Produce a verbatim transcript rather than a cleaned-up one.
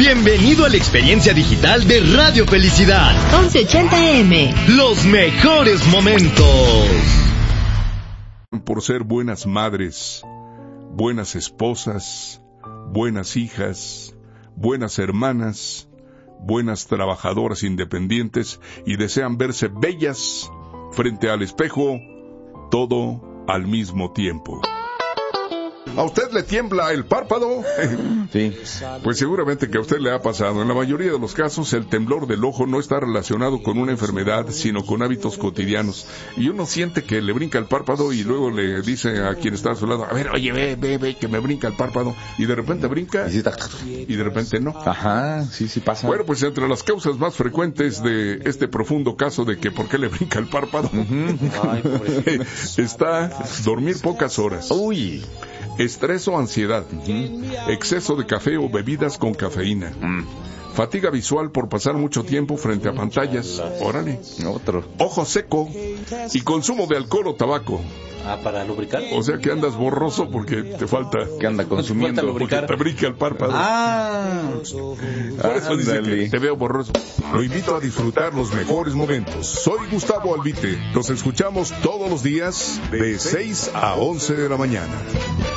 Bienvenido a la experiencia digital de Radio Felicidad. once ochenta A M. Los mejores momentos. Por ser buenas madres, buenas esposas, buenas hijas, buenas hermanas, buenas trabajadoras independientes y desean verse bellas frente al espejo, todo al mismo tiempo. ¿A usted le tiembla el párpado? Sí. Pues seguramente que a usted le ha pasado. En la mayoría de los casos, el temblor del ojo no está relacionado con una enfermedad, sino con hábitos cotidianos. Y uno siente que le brinca el párpado y luego le dice a quien está a su lado, a ver, oye, ve, ve, ve, que me brinca el párpado. Y de repente brinca y de repente no. Ajá, sí, sí pasa. Bueno, pues entre las causas más frecuentes de este profundo caso de que por qué le brinca el párpado, uh-huh. está dormir pocas horas. Uy. Estrés o ansiedad, uh-huh. exceso de café o bebidas con cafeína, mm. fatiga visual por pasar mucho tiempo frente a pantallas, órale, otro, ojo seco y consumo de alcohol o tabaco. Ah, para lubricar. O sea que andas borroso porque te falta. Que anda consumiendo. Te porque te brinca el párpado. Ah. Por eso dice que te veo borroso. Lo invito a disfrutar los mejores momentos. Soy Gustavo Albite. Nos escuchamos todos los días de seis a once de la mañana.